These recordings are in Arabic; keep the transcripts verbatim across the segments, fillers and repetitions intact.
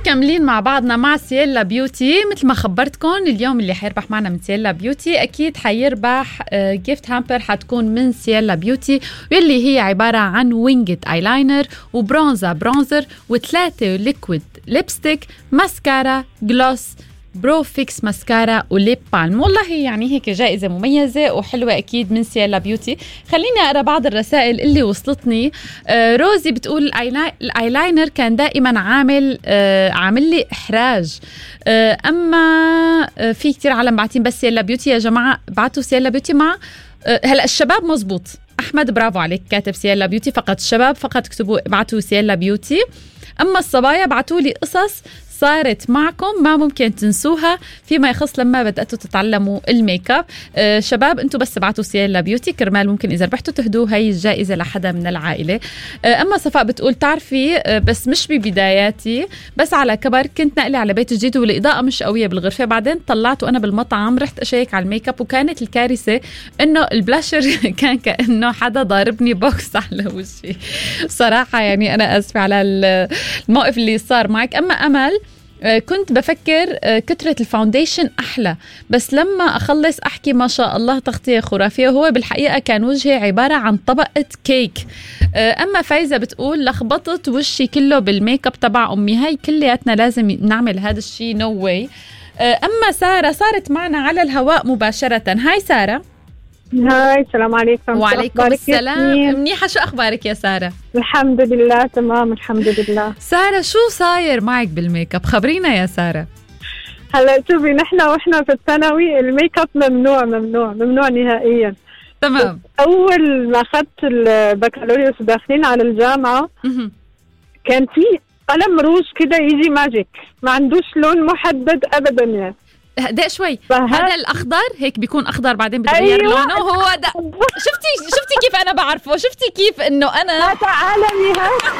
ومكملين مع بعضنا مع سييلا بيوتي. مثل ما خبرتكم اليوم اللي حيربح معنا من سييلا بيوتي أكيد حيربح جيفت هامبر حتكون من سييلا بيوتي، واللي هي عبارة عن وينجت ايلاينر وبرونزا برونزر وثلاثة ليكويد ليبستيك ماسكارا جلوس برو فيكس ماسكارا وليب بالم. والله يعني هيك جائزة مميزة وحلوة أكيد من سييلا بيوتي. خليني أقرأ بعض الرسائل اللي وصلتني. آه روزي بتقول الآيلاينر كان دائما عامل آه عامل لي إحراج. آه أما آه في كتير عالم بعتين بس سييلا بيوتي. يا جماعة بعتوا سييلا بيوتي مع آه هلأ الشباب مزبوط. أحمد برافو عليك كاتب سييلا بيوتي فقط. الشباب فقط اكتبوا بعتوا سييلا بيوتي. أما الصبايا بعتوا لي قصص صارت معكم ما ممكن تنسوها فيما يخص لما بدأتوا تتعلموا الميك اب. آه شباب انتوا بس بعتوا سييلا بيوتي كرمال ممكن إذا ربحتوا تهدوا هاي الجائزة لحدا من العائلة. آه أما صفاء بتقول تعرفي آه بس مش ببداياتي، بس على كبر كنت نقلي على بيت جديد والإضاءة مش قوية بالغرفة، بعدين طلعت وأنا بالمطعم رحت أشيك على الميك اب وكانت الكارثة إنه البلاشر كان كأنه حدا ضاربني بوكس على وشي. صراحة يعني أنا أسفة على الموقف اللي صار معك. أما أمل كنت بفكر كترة الفاونديشن أحلى، بس لما أخلص أحكي ما شاء الله تغطية خرافية، وهو بالحقيقة كان وجهي عبارة عن طبقة كيك. أما فايزة بتقول لخبطت وشي كله بالميك اب تبع أمي، هاي كلياتنا لازم نعمل هذا الشيء نو واي. أما سارة صارت معنا على الهواء مباشرة. هاي سارة. هاي السلام عليكم. وعليكم السلام. منيحة، شو أخبارك يا سارة؟ الحمد لله تمام الحمد لله. سارة شو صاير معك بالميك اب؟ خبرينا يا سارة. هلا شوفي نحن واحنا في الثانوي الميك اب ممنوع ممنوع ممنوع نهائيا. تمام. أول ما أخذت البكالوريوس داخلين على الجامعة كان في قلم روج كده يجي ماجيك ما عندوش لون محدد أبدا يعني. دق شوي هذا الأخضر هيك بيكون أخضر بعدين بتغير أيوة. لونه هو ده. شفتي شفتي كيف أنا بعرفه؟ شفتي كيف إنه أنا تعالمي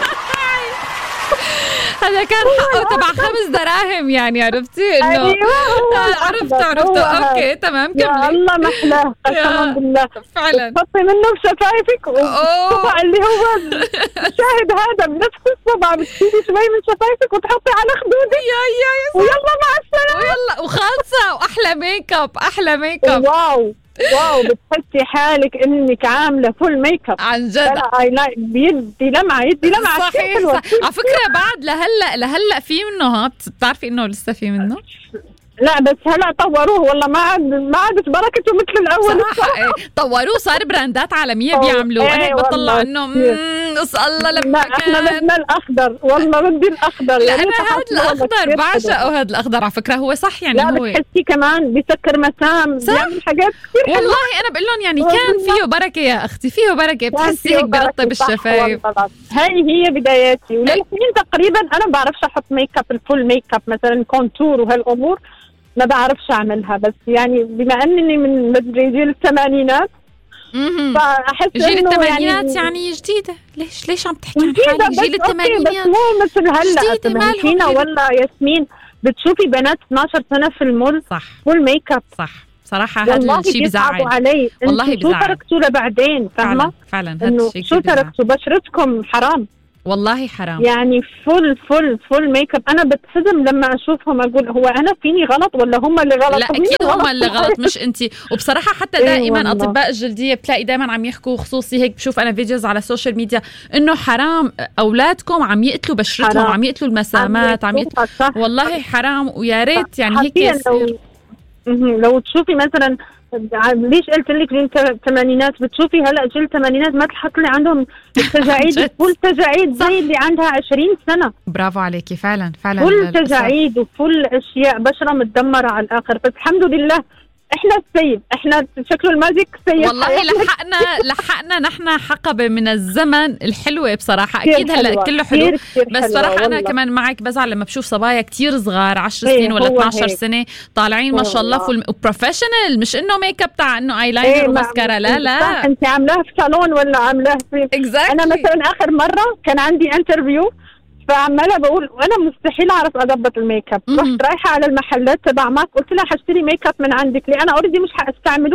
هذا كان حقه تبع خمس دراهم يعني عرفتي إنه أيوة عرفت عرفته أوكي تمام كملي. يا الله محلاه قسما بالله فعلا. تحطي منه بشفايفك والصبع اللي هو شاهد هذا بنفس الصبع بتشيلي شوي من شفايفك وتحطي على خدودك يا يا ويلا مع السلامة ويلا وخالصة وأحلى ميك اب أحلى ميك اب. واو واو بتحسي حالك انك عامله فول ميك اب عن جد. بيدي لمعه يدي لمعه صحيح, صحيح. على فكره بعد لهلا لهلا في منه ها بتعرفي انه لسه في منه. لا بس هلا طوروه والله ما عاد ما عادت بركته مثل الاول صراحه. ايه طوروه صار براندات عالميه بيعملوه. ايه انا هيك بطلع انه قص الله لما احنا بدنا الاخضر والله بدي الاخضر. لا انا هذا الاخضر بعشقه هذا الاخضر على فكره هو صح يعني. لا هو بتحسي كمان بيسكر مسام بيعمل حاجات كثير والله انا بقول لهم يعني كان فيه بركه يا اختي فيه بركه بتحسي هيك برطب الشفايف. هاي هي بداياتي وللحين تقريبا انا ما بعرفش احط ميك اب الفول ميك اب مثلا كونتور وهالامور ما بعرفش أعملها، بس يعني بما أنني من مدري جيل الثمانينات فأحس جيل الثمانينات يعني, يعني جديدة. ليش ليش عم تحكي عن حالك جيل الثمانينات؟ مو مثل هلا تمانينات ولا ياسمين بتشوفي بنات اثناشر سنة في المول صح فول ميك اب. صح صراحة هذا الشيء بزعل علي. والله بزعل. شو تركتوا لبعدين فاهمة؟ فعلا هذا الشيء شو تركتوا بشرتكم حرام والله حرام يعني فل فل فل ميك اب. انا بتصدم لما اشوفهم اقول هو انا فيني غلط ولا هم اللي غلط؟ لا اكيد هم اللي غلط مش انتي. وبصراحه حتى دائما إيه اطباء الجلديه بتلاقي دائما عم يحكوا خصوصي هيك بشوف انا فيديوز على السوشيال ميديا انه حرام اولادكم عم يقتلوا بشرتهم عم يقتلوا المسامات عم يقتلوا والله حرام. ويا ريت يعني هيك يصير. لو تشوفي مثلا ليش قلت لك جيل الثمانينات بتشوفي هلا جيل الثمانينات ما تحط لي عندهم التجاعيد فل تجاعيد زي اللي عندها عشرين سنة. برافو عليكي فعلا فعلا فل تجاعيد وفل اشياء بشرة متدمرة على الاخر. بس الحمد لله احنا السيد احنا شكله الماجيك سيد والله لحقنا لحقنا نحن حقبة من الزمن الحلوة بصراحة. أكيد هلأ كله حلو كتير كتير بس صراحة أنا كمان معك بزعل لما بشوف صبايا كتير صغار عشر سنين ولا اثناشر سنة طالعين ما شاء الله فول بروفيشنال مش إنه ميك اب تاع إنه ايلاينر ايه وماسكارا لا لا أنت عاملاها في صالون ولا عاملاها في exactly. أنا مثلا آخر مرة كان عندي انترفيو فعمالة بقول وانا مستحيل اعرف اضبط الميك اب. رحت رايحة على المحلات تبع ماك قلت لها حاشتري ميك اب من عندك ليه انا اوريدي مش هستعمله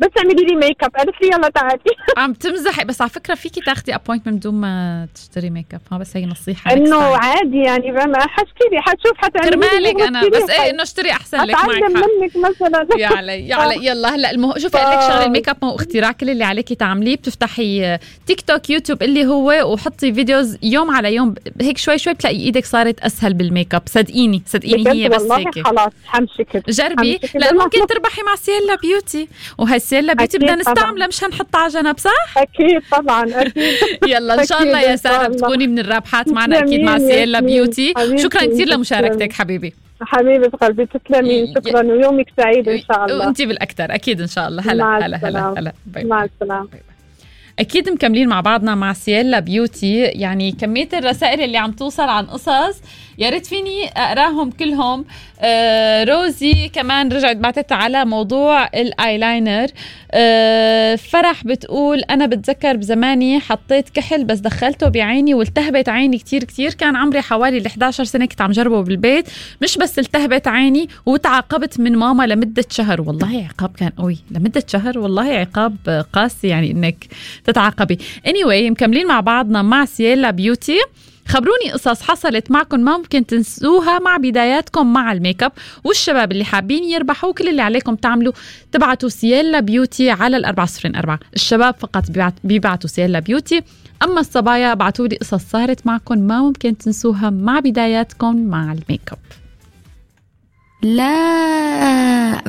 بس اعملي لي ميك اب. قالت لي يلا تعالي. عم تمزحي؟ بس على فكره فيكي تاخدي ابوينتمنت بدون ما تشتري ميك اب. ها بس هي نصيحه انه عادي يعني، فما حاشتري حتشوف حتعملي كرمالك انا بس ايه انه اشتري احسن لك معك اتعلم منك مثلا. يا علي يا علي. يلا هلا المه... شوفي قال لك شغله الميك اب ما هو اختراع، كل اللي عليكي تعمليه بتفتحي تيك توك يوتيوب اللي هو وحطي فيديوز يوم على يوم هيك شوي شوي بتلاقي ايدك صارت اسهل بالميك اب. صدقيني صدقيني هي بس هيك. خلاص حمشكل جربي. لا ممكن تربحي مع سيلا بيوتي، وهي سيلا بيوتي بدنا نستعملها مش هنحطها على جنب صح؟ اكيد طبعا اكيد. يلا ان شاء الله يا ساره بتكوني من الرابحات معنا اكيد مع سيلا بيوتي. شكرا كثير لمشاركتك حبيبي. حبيبه قلبي تسلمي. شكرا ويومك سعيد ان شاء الله. وانتي بالاكثر اكيد ان شاء الله. هلا هلا هلا هلا مع السلامه. أكيد مكملين مع بعضنا مع سيلا بيوتي. يعني كمية الرسائل اللي عم توصل عن قصص يا ريت فيني أقراهم كلهم. آه روزي كمان رجعت بعتت على موضوع الآيلاينر. آه فرح بتقول أنا بتذكر بزماني حطيت كحل بس دخلته بعيني والتهبت عيني كتير كتير. كان عمري حوالي الإحدى عشر سنة كنت عم جربه بالبيت، مش بس التهبت عيني وتعاقبت من ماما لمدة شهر. والله عقاب كان قوي لمدة شهر، والله عقاب قاسي يعني إنك تتعاقبي. anyway مكملين مع بعضنا مع سيلا بيوتي. خبروني قصص حصلت معكم ما ممكن تنسوها مع بداياتكم مع الميك اب، والشباب اللي حابين يربحوا كل اللي عليكم تعملوا تبعتوا سيلا بيوتي على الأربعة صفرين أربعة. الشباب فقط بيبعتوا سيلا بيوتي، أما الصبايا بعتوا لي قصص صارت معكم ما ممكن تنسوها مع بداياتكم مع الميك اب. لا